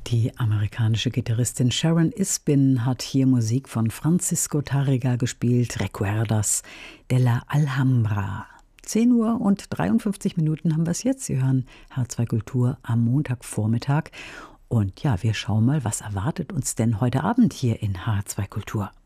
Die amerikanische Gitarristin Sharon Isbin hat hier Musik von Francisco Tárrega gespielt, Recuerdas de la Alhambra. 10 Uhr und 53 Minuten haben wir es jetzt. Sie hören H2 Kultur am Montagvormittag. Und ja, wir schauen mal, was erwartet uns denn heute Abend hier in H2 Kultur.